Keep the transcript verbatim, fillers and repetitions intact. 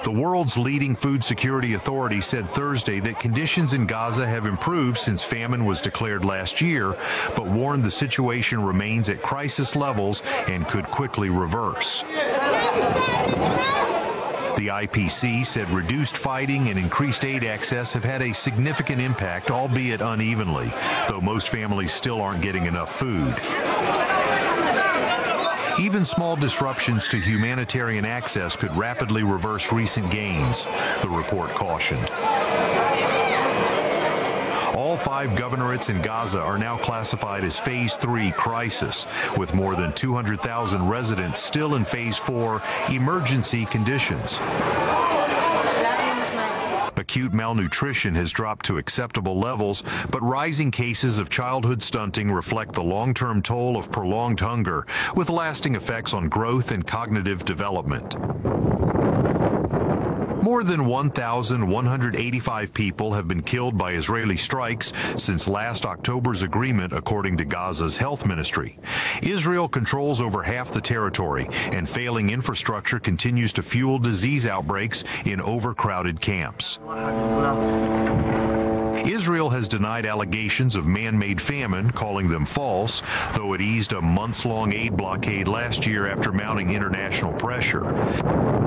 The world's leading food security authority said Thursday that conditions in Gaza have improved since famine was declared last year, but warned the situation remains at crisis levels and could quickly reverse. The I P C said reduced fighting and increased aid access have had a significant impact, albeit unevenly, though most families still aren't getting enough food. Even small disruptions to humanitarian access could rapidly reverse recent gains, the report cautioned. All five governorates in Gaza are now classified as Phase three crisis, with more than two hundred thousand residents still in Phase four emergency conditions. Acute malnutrition has dropped to acceptable levels, but rising cases of childhood stunting reflect the long-term toll of prolonged hunger, with lasting effects on growth and cognitive development. More than one thousand one hundred eighty-five people have been killed by Israeli strikes since last October's agreement, according to Gaza's health ministry. Israel controls over half the territory, and failing infrastructure continues to fuel disease outbreaks in overcrowded camps. Israel has denied allegations of man-made famine, calling them false, though it eased a months-long aid blockade last year after mounting international pressure.